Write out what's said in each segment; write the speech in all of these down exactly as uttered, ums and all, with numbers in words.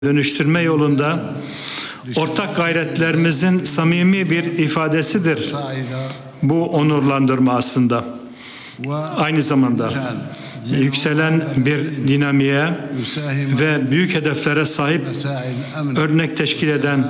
dönüştürme yolunda ortak gayretlerimizin samimi bir ifadesidir bu onurlandırma aslında. Aynı zamanda yükselen bir dinamiğe ve büyük hedeflere sahip örnek teşkil eden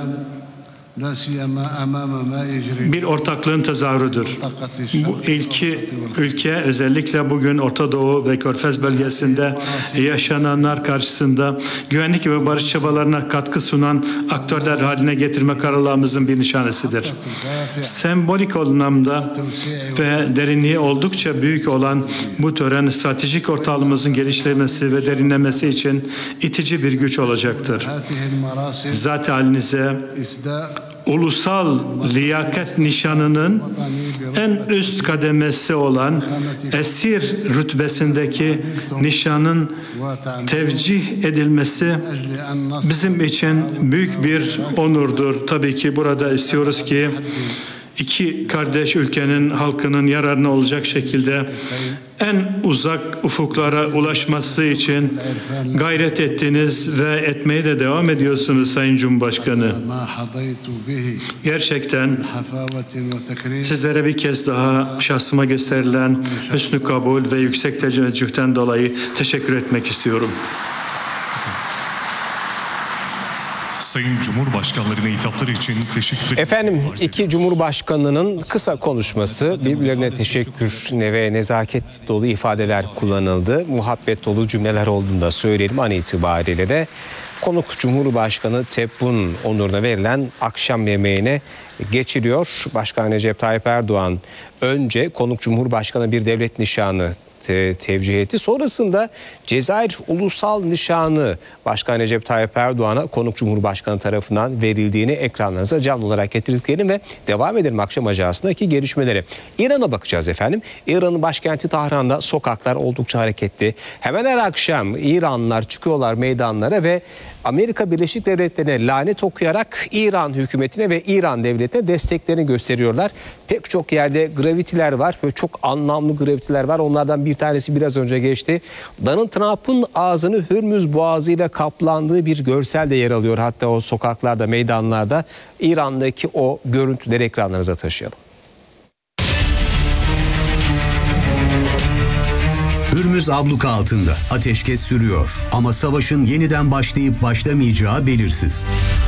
bir ortaklığın tezahürüdür. Bu ilki ülke özellikle bugün Orta Doğu ve Körfez bölgesinde yaşananlar karşısında güvenlik ve barış çabalarına katkı sunan aktörler haline getirme kararlılığımızın bir nişanesidir. Sembolik anlamda ve derinliği oldukça büyük olan bu tören stratejik ortağımızın geliştirilmesi ve derinlemesi için itici bir güç olacaktır. Zat-ı halinize ulusal liyakat nişanının en üst kademesi olan esir rütbesindeki nişanın tevcih edilmesi bizim için büyük bir onurdur. Tabii ki burada istiyoruz ki iki kardeş ülkenin halkının yararına olacak şekilde en uzak ufuklara ulaşması için gayret ettiniz ve etmeye de devam ediyorsunuz Sayın Cumhurbaşkanı. Gerçekten sizlere bir kez daha şahsıma gösterilen hüsnü kabul ve yüksek teveccühten dolayı teşekkür etmek istiyorum. Sayın Cumhurbaşkanlarına hitapları için teşekkür ederim. Efendim, iki Cumhurbaşkanı'nın kısa konuşması, birbirlerine teşekkür ve nezaket dolu ifadeler kullanıldı. Muhabbet dolu cümleler olduğunu da söyleyelim. An itibariyle de konuk Cumhurbaşkanı Tebboun onuruna verilen akşam yemeğine geçiliyor. Başkan Recep Tayyip Erdoğan önce konuk Cumhurbaşkanı bir devlet nişanı Te tevcih etti. Sonrasında Cezayir Ulusal Nişanı Başkan Recep Tayyip Erdoğan'a konuk Cumhurbaşkanı tarafından verildiğini ekranlarınıza canlı olarak getirdiklerini ve devam edelim akşam ajansındaki gelişmeleri. İran'a bakacağız efendim. İran'ın başkenti Tahran'da sokaklar oldukça hareketli. Hemen her akşam İranlılar çıkıyorlar meydanlara ve Amerika Birleşik Devletleri'ne lanet okuyarak İran hükümetine ve İran devletine desteklerini gösteriyorlar. Pek çok yerde grafitiler var ve çok anlamlı grafitiler var. Onlardan bir tanesi biraz önce geçti. Donald Trump'ın ağzını Hürmüz Boğazı ile kaplandığı bir görsel de yer alıyor. Hatta o sokaklarda, meydanlarda İran'daki o görüntüleri ekranlarınıza taşıyalım. Hürmüz abluka altında ateşkes sürüyor ama savaşın yeniden başlayıp başlamayacağı belirsiz.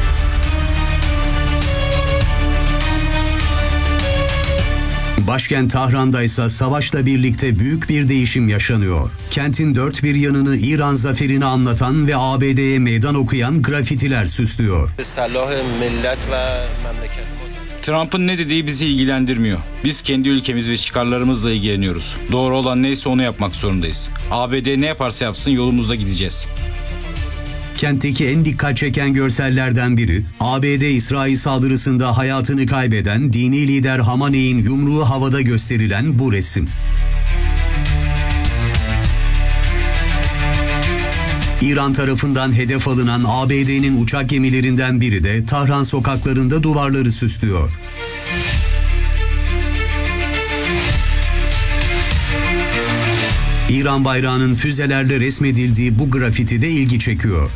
Başkent Tahran'da ise savaşla birlikte büyük bir değişim yaşanıyor. Kentin dört bir yanını İran zaferini anlatan ve A B D'ye meydan okuyan grafitiler süslüyor. Trump'ın ne dediği bizi ilgilendirmiyor. Biz kendi ülkemiz ve çıkarlarımızla ilgileniyoruz. Doğru olan neyse onu yapmak zorundayız. A B D ne yaparsa yapsın yolumuzda gideceğiz. Kentteki en dikkat çeken görsellerden biri, A B D İsrail saldırısında hayatını kaybeden dini lider Hamaney'in yumruğu havada gösterilen bu resim. İran tarafından hedef alınan A B D'nin uçak gemilerinden biri de Tahran sokaklarında duvarları süslüyor. İran bayrağının füzelerle resmedildiği bu grafiti de ilgi çekiyor.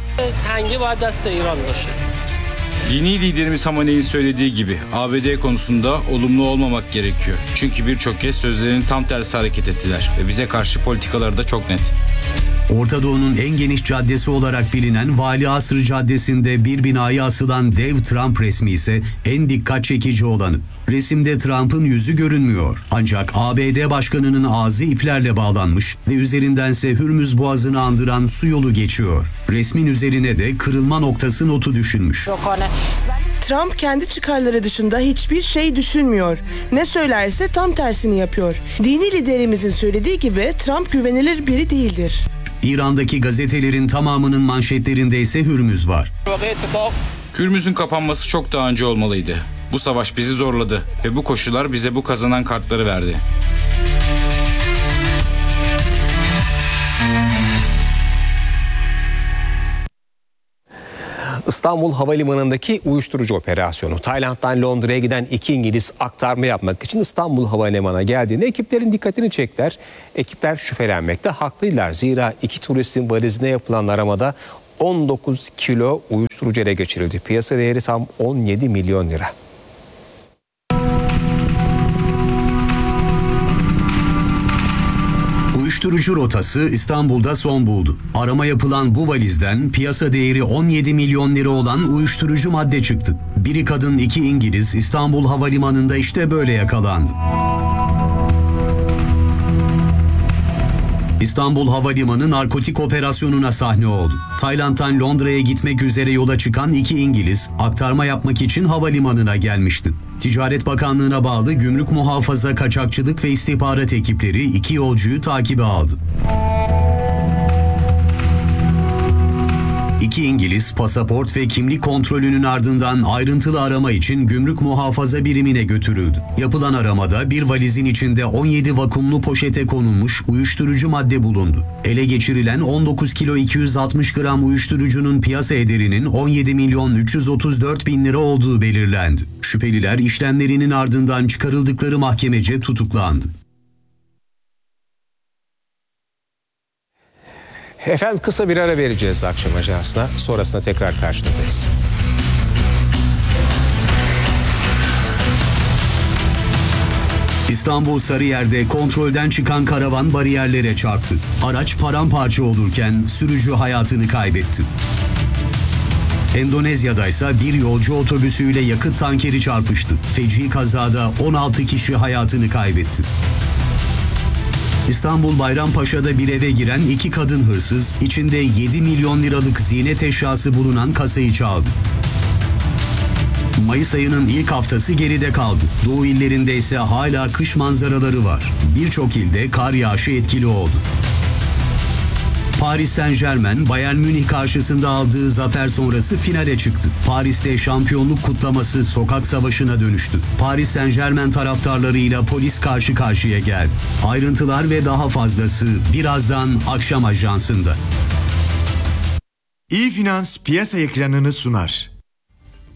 Dini liderimiz Hamaney'in söylediği gibi A B D konusunda olumlu olmamak gerekiyor. Çünkü birçok kez sözlerinin tam tersi hareket ettiler ve bize karşı politikaları da çok net. Orta Doğu'nun en geniş caddesi olarak bilinen Vali Asr Caddesi'nde bir binaya asılan dev Trump resmi ise en dikkat çekici olanı. Resimde Trump'ın yüzü görünmüyor. Ancak A B D Başkanı'nın ağzı iplerle bağlanmış ve üzerindense Hürmüz Boğazı'nı andıran su yolu geçiyor. Resmin üzerine de kırılma noktası notu düşünmüş. Trump kendi çıkarları dışında hiçbir şey düşünmüyor. Ne söylerse tam tersini yapıyor. Dini liderimizin söylediği gibi Trump güvenilir biri değildir. İran'daki gazetelerin tamamının manşetlerinde ise Hürmüz var. Hürmüz'ün kapanması çok daha önce olmalıydı. Bu savaş bizi zorladı ve bu koşullar bize bu kazanan kartları verdi. İstanbul Havalimanı'ndaki uyuşturucu operasyonu. Tayland'dan Londra'ya giden iki İngiliz aktarma yapmak için İstanbul Havalimanı'na geldiğinde ekiplerin dikkatini çektiler. Ekipler şüphelenmekte haklıylar. Zira iki turistin valizine yapılan aramada on dokuz kilo uyuşturucu ele geçirildi. Piyasa değeri tam on yedi milyon lira. Uyuşturucu rotası İstanbul'da son buldu. Arama yapılan bu valizden piyasa değeri on yedi milyon lira olan uyuşturucu madde çıktı. Biri kadın, iki İngiliz İstanbul Havalimanı'nda işte böyle yakalandı. İstanbul Havalimanı narkotik operasyonuna sahne oldu. Tayland'dan Londra'ya gitmek üzere yola çıkan iki İngiliz aktarma yapmak için havalimanına gelmişti. Ticaret Bakanlığı'na bağlı Gümrük Muhafaza, Kaçakçılık ve İstihbarat ekipleri iki yolcuyu takibe aldı. İki İngiliz pasaport ve kimlik kontrolünün ardından ayrıntılı arama için Gümrük Muhafaza birimine götürüldü. Yapılan aramada bir valizin içinde on yedi vakumlu poşete konulmuş uyuşturucu madde bulundu. Ele geçirilen on dokuz kilo iki yüz altmış gram uyuşturucunun piyasa ederinin on yedi milyon üç yüz otuz dört bin lira olduğu belirlendi. Şüpheliler işlemlerinin ardından çıkarıldıkları mahkemece tutuklandı. Efendim kısa bir ara vereceğiz akşam ajansına. Sonrasında tekrar karşınızdayız. İstanbul Sarıyer'de kontrolden çıkan karavan bariyerlere çarptı. Araç paramparça olurken sürücü hayatını kaybetti. Endonezya'da ise bir yolcu otobüsüyle yakıt tankeri çarpıştı. Feci kazada on altı kişi hayatını kaybetti. İstanbul Bayrampaşa'da bir eve giren iki kadın hırsız, içinde yedi milyon liralık ziynet eşyası bulunan kasayı çaldı. Mayıs ayının ilk haftası geride kaldı. Doğu illerinde ise hala kış manzaraları var. Birçok ilde kar yağışı etkili oldu. Paris Saint-Germain, Bayern Münih karşısında aldığı zafer sonrası finale çıktı. Paris'te şampiyonluk kutlaması sokak savaşına dönüştü. Paris Saint-Germain taraftarlarıyla polis karşı karşıya geldi. Ayrıntılar ve daha fazlası birazdan akşam ajansında. İyi Finans piyasa ekranını sunar.